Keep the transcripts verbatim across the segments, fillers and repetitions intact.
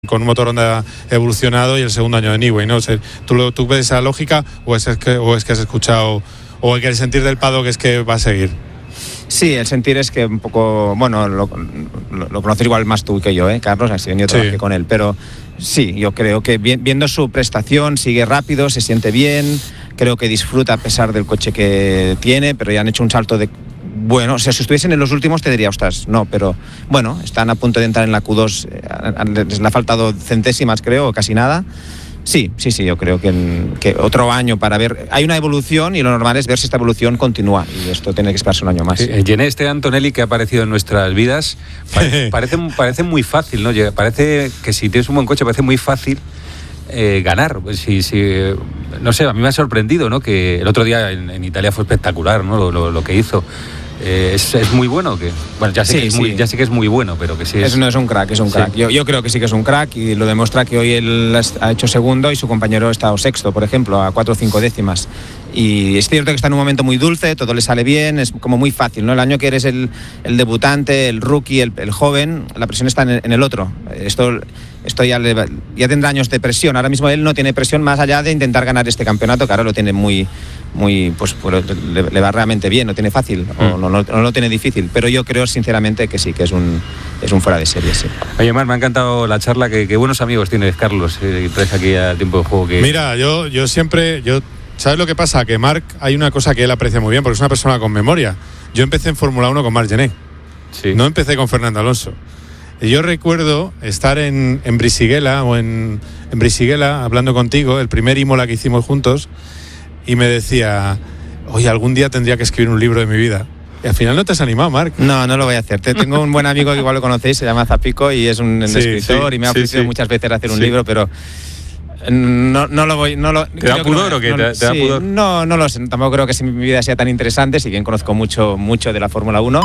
con un motor Honda evolucionado y el segundo año de Newey, ¿no? O sea, ¿tú, lo, ¿Tú ves esa lógica o es, que, o es que has escuchado, o el, que el sentir del paddock es que va a seguir? Sí, el sentir es que un poco, bueno, lo, lo, lo conoces igual más tú que yo, ¿eh, Carlos? Así yo trabajé sí. con él, pero sí, yo creo que vi, viendo su prestación, sigue rápido, se siente bien, creo que disfruta a pesar del coche que tiene, pero ya han hecho un salto de... Bueno, o sea, si estuviesen en los últimos te diría, ostras, no, pero bueno, están a punto de entrar en la Q dos, les le ha faltado centésimas, creo, o casi nada. Sí, sí, sí, yo creo que, en, que otro año para ver... Hay una evolución y lo normal es ver si esta evolución continúa, y esto tiene que esperarse un año más. Eh, Gené, este Antonelli que ha aparecido en nuestras vidas parece, parece, parece muy fácil, ¿no? Parece que si tienes un buen coche parece muy fácil eh, ganar. Si, si, no sé, a mí me ha sorprendido, ¿no? Que el otro día en, en Italia fue espectacular, ¿no? Lo, lo, lo que hizo. Eh, es, es muy bueno que bueno ya sé sí, que es muy, sí. ya sé que es muy bueno, pero que sí es... es no es un crack, es un crack. Sí. Yo, yo creo que sí que es un crack y lo demuestra que hoy él ha hecho segundo y su compañero ha estado sexto, por ejemplo, a cuatro o cinco décimas. Y es cierto que está en un momento muy dulce, todo le sale bien, es como muy fácil, ¿no? El año que eres el, el debutante, el rookie, el, el joven, la presión está en el, en el otro. Esto, esto ya, le, ya tendrá años de presión. Ahora mismo él no tiene presión más allá de intentar ganar este campeonato, que ahora lo tiene muy, muy pues, pues le, le va realmente bien, lo tiene fácil, mm. o no, no, no lo tiene difícil. Pero yo creo sinceramente que sí, que es un, es un fuera de serie, sí. Oye, Mar, me ha encantado la charla, que, que buenos amigos tienes, Carlos, y eh, traes aquí a Tiempo de Juego. Que... Mira, yo, yo siempre... yo ¿sabes lo que pasa? Que Marc, hay una cosa que él aprecia muy bien, porque es una persona con memoria. Yo empecé en Fórmula uno con Marc Gené. Sí. No empecé con Fernando Alonso. Y yo recuerdo estar en, en Brisighella, o en, en Brisighella, hablando contigo, el primer Imola que hicimos juntos, y me decía, oye, algún día tendría que escribir un libro de mi vida. Y al final no te has animado, Marc. No, no lo voy a hacer. Te, tengo un buen amigo que igual lo conocéis, se llama Zapico, y es un, un sí, escritor, sí, y me ha ofrecido sí, sí. muchas veces hacer un sí. libro, pero... No, no lo voy. No lo, ¿Te da pudor no, o qué? No, ¿Te, te sí, da pudor? No, no lo sé. Tampoco creo que si mi vida sea tan interesante, si bien conozco mucho, mucho de la Fórmula uno.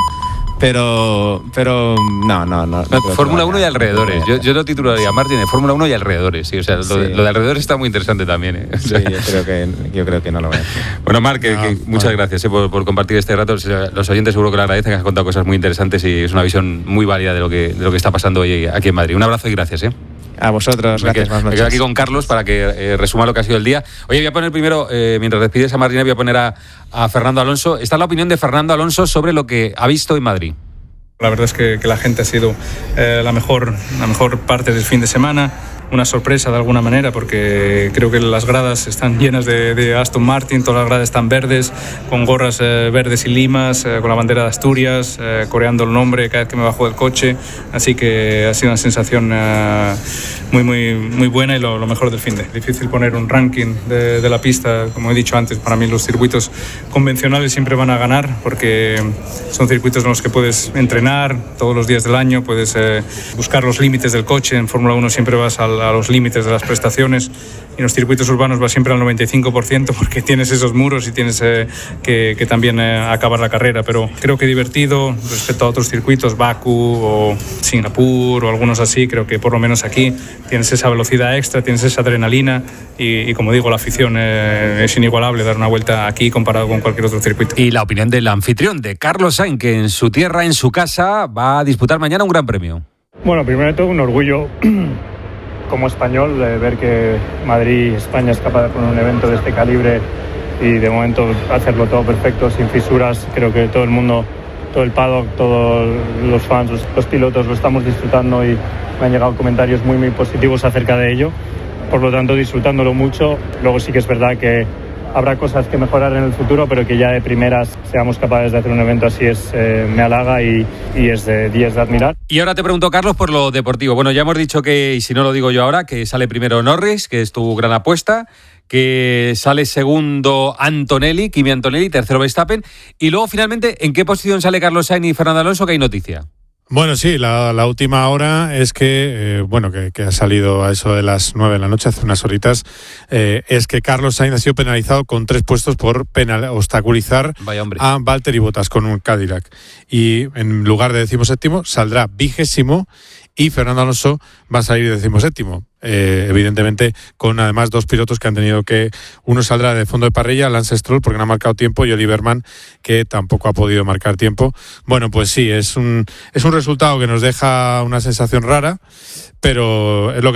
Pero, pero no, no, no. no Fórmula uno y alrededores. Yo, yo lo titularía Martin de Fórmula uno y alrededores. Sí, o sea, lo, sí. de, lo de alrededores está muy interesante también. ¿eh? O sea, sí, yo creo que, yo creo que no lo voy a hacer. Bueno, Marc, que, no, que muchas bueno. gracias eh, por, por compartir este rato. Los oyentes seguro que lo agradecen, que has contado cosas muy interesantes y es una visión muy válida de lo que, de lo que está pasando hoy aquí en Madrid. Un abrazo y gracias. ¿eh? A vosotros, me gracias. Quedo, me quedo aquí con Carlos para que eh, resuma lo que ha sido el día. Oye, voy a poner primero, eh, mientras despides a Martina, voy a poner a, a Fernando Alonso. Esta es la opinión de Fernando Alonso sobre lo que ha visto en Madrid. La verdad es que, que la gente ha sido eh, la mejor, la mejor parte del fin de semana. Una sorpresa de alguna manera, porque creo que las gradas están llenas de, de Aston Martin, todas las gradas están verdes, con gorras eh, verdes y limas, eh, con la bandera de Asturias, eh, coreando el nombre cada vez que me bajo del coche, así que ha sido una sensación eh, muy, muy, muy buena y lo, lo mejor del fin de. Difícil poner un ranking de, de la pista, como he dicho antes, para mí los circuitos convencionales siempre van a ganar, porque son circuitos en los que puedes entrenar todos los días del año, puedes eh, buscar los límites del coche. En Fórmula uno siempre vas al a los límites de las prestaciones, y en los circuitos urbanos va siempre al noventa y cinco por ciento porque tienes esos muros y tienes eh, que, que también eh, acabar la carrera, pero creo que divertido respecto a otros circuitos, Bakú o Singapur o algunos así. Creo que por lo menos aquí tienes esa velocidad extra, tienes esa adrenalina y, y como digo, la afición eh, es inigualable dar una vuelta aquí comparado con cualquier otro circuito. Y la opinión del anfitrión, de Carlos Sainz, que en su tierra, en su casa, va a disputar mañana un gran premio. Bueno, primero de todo un orgullo como español de ver que Madrid, España es capaz de poner un evento de este calibre y de momento hacerlo todo perfecto, sin fisuras. Creo que todo el mundo, todo el paddock, todos los fans, los, los pilotos lo estamos disfrutando y me han llegado comentarios muy muy positivos acerca de ello. Por lo tanto, disfrutándolo mucho. Luego sí que es verdad que habrá cosas que mejorar en el futuro, pero que ya de primeras seamos capaces de hacer un evento así es eh, me halaga y, y es de diez de admirar. Y ahora te pregunto, Carlos, por lo deportivo. Bueno, ya hemos dicho que, y si no lo digo yo ahora, que sale primero Norris, que es tu gran apuesta, que sale segundo Antonelli, Kimi Antonelli, tercero Verstappen, y luego finalmente, ¿en qué posición sale Carlos Sainz y Fernando Alonso, que hay noticia? Bueno, sí, la, la última hora es que, eh, bueno, que, que ha salido a eso de las nueve de la noche, hace unas horitas, eh, es que Carlos Sainz ha sido penalizado con tres puestos por penal, obstaculizar a Valtteri Bottas con un Cadillac. Y en lugar de decimoséptimo, saldrá vigésimo y Fernando Alonso va a salir decimoséptimo. Eh, evidentemente con además dos pilotos que han tenido que, uno saldrá de fondo de parrilla, Lance Stroll, porque no ha marcado tiempo, y Oliver Mann, que tampoco ha podido marcar tiempo. Bueno, pues sí, es un es un resultado que nos deja una sensación rara, pero es lo que